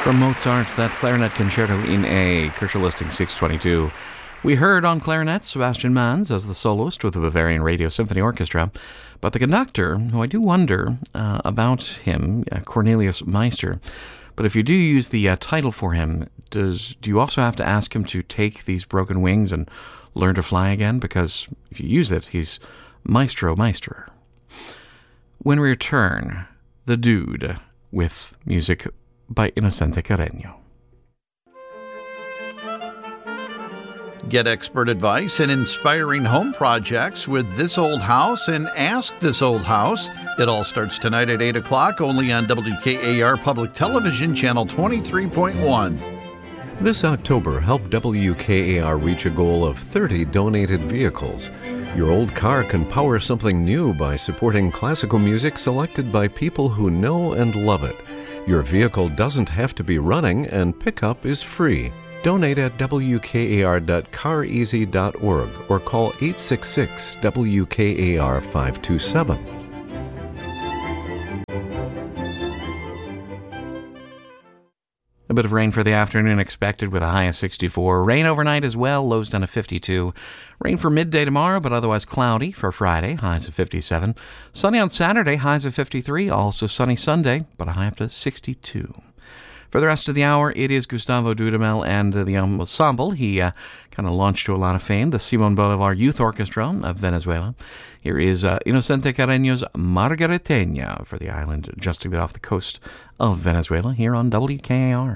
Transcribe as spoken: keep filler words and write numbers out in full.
From Mozart, that clarinet concerto in A, Kirscher Listing six twenty-two. We heard on clarinet Sebastian Manz as the soloist with the Bavarian Radio Symphony Orchestra, but the conductor, who I do wonder uh, about him, uh, Cornelius Meister. But if you do use the uh, title for him, does do you also have to ask him to take these broken wings and learn to fly again? Because if you use it, he's Maestro Meisterer. When we return, The Dude with music by Innocente Carreño. Get expert advice and inspiring home projects with This Old House and Ask This Old House. It all starts tonight at eight o'clock, only on W K A R Public Television, Channel twenty-three point one. This October, help W K A R reach a goal of thirty donated vehicles. Your old car can power something new by supporting classical music selected by people who know and love it. Your vehicle doesn't have to be running, and pickup is free. Donate at W K A R dot car easy dot org or call eight six six W K A R five two seven. A bit of rain for the afternoon expected with a high of sixty-four. Rain overnight as well, lows down to fifty-two. Rain for midday tomorrow, but otherwise cloudy for Friday, highs of fifty-seven. Sunny on Saturday, highs of fifty-three. Also sunny Sunday, but a high up to sixty-two. For the rest of the hour, it is Gustavo Dudamel and uh, the ensemble. He uh, kind of launched to a lot of fame, the Simon Bolivar Youth Orchestra of Venezuela. Here is uh, Innocente Carreño's Margariteña for the island just a bit off the coast of Venezuela here on W K A R.